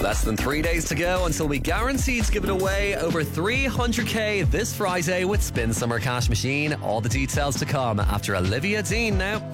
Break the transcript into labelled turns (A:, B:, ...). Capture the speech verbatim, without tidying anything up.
A: Less than three days to go until we guarantee to give it away over three hundred k this Friday with Spin Summer Cash Machine. All the details to come after Olivia Dean now.